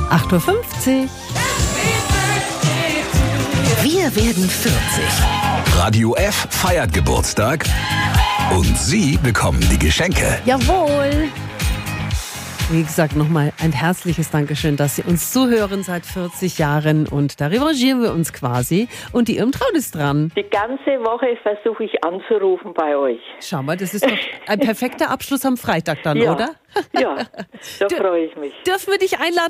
8:50 Uhr. Wir werden 40. Radio F feiert Geburtstag und Sie bekommen die Geschenke. Jawohl. Wie gesagt, nochmal ein herzliches Dankeschön, dass Sie uns zuhören seit 40 Jahren. Und da revanchieren wir uns quasi. Und die Irmtraut ist dran. Die ganze Woche versuche ich anzurufen bei euch. Schau mal, das ist doch ein perfekter Abschluss am Freitag dann, Ja. oder? Ja, da freue ich mich. Dürfen wir dich einladen